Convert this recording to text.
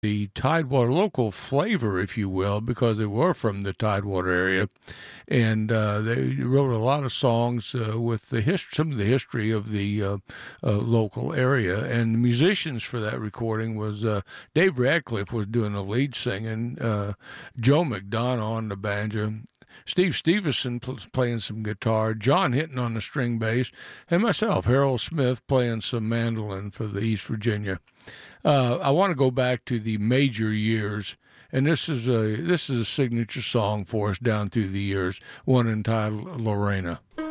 the Tidewater local flavor, if you will, because they were from the Tidewater area, and they wrote a lot of songs with some of the history of the local area. And the musicians for that recording was Dave Radcliffe was doing the lead singing, Joe McDonough on the banjo, Steve Stevenson playing some guitar, John Hinton on the string bass, and myself, Harold Smith, playing some mandolin for the East Virginia. I want to go back to the major years, and this is a signature song for us down through the years. One entitled Lorena.